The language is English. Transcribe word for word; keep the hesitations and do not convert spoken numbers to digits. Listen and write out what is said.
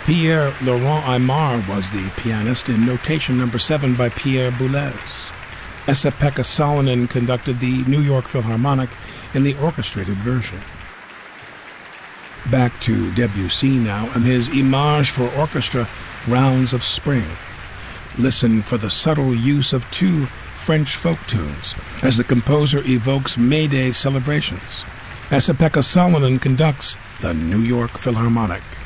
Pierre Laurent Aymar was the pianist in Notation Number seven by Pierre Boulez. Esa-Pekka Salonen conducted the New York Philharmonic in the orchestrated version. Back to Debussy now and his Image for Orchestra, Rounds of Spring. Listen for the subtle use of two French folk tunes as the composer evokes May Day celebrations. Esa-Pekka Salonen conducts the New York Philharmonic.